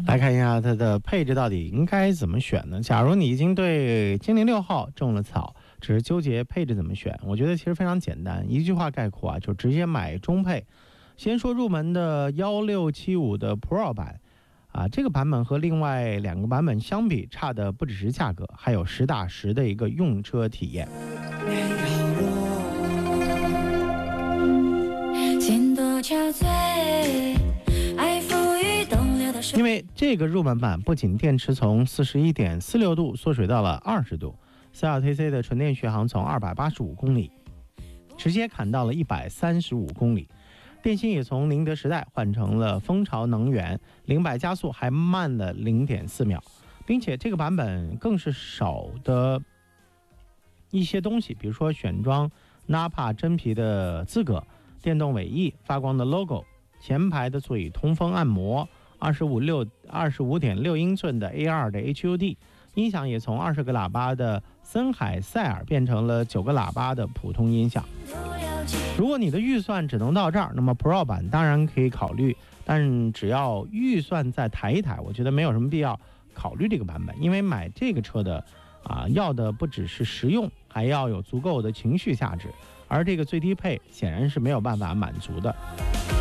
来看一下它的配置到底应该怎么选呢？假如你已经对精灵6号种了草，只是纠结配置怎么选，我觉得其实非常简单，一句话概括啊，就直接买中配。先说入门的1675的 Pro 版啊，这个版本和另外2个版本相比，差的不只是价格，还有实打实的一个用车体验。因为这个入门版不仅电池从 41.46 度缩水到了20度，CLTC 的纯电续航从285公里直接砍到了135公里，电芯也从宁德时代换成了蜂巢能源，0-100加速还慢了 0.4 秒，并且这个版本更是少的一些东西，比如说选装 Napa 真皮的资格，电动尾翼，发光的 logo， 前排的座椅通风按摩，25.6英寸的 A2 的 HUD， 音响也从20个喇叭的森海塞尔变成了9个喇叭的普通音响。如果你的预算只能到这儿，那么 Pro 版当然可以考虑，但只要预算再抬一抬，我觉得没有什么必要考虑这个版本，因为买这个车的要的不只是实用，还要有足够的情绪价值，而这个最低配显然是没有办法满足的。